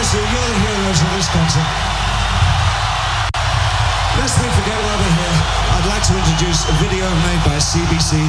Promise you, you're the heroes of this concert. Lest we forget while we're here, I'd like to introduce a video made by CBC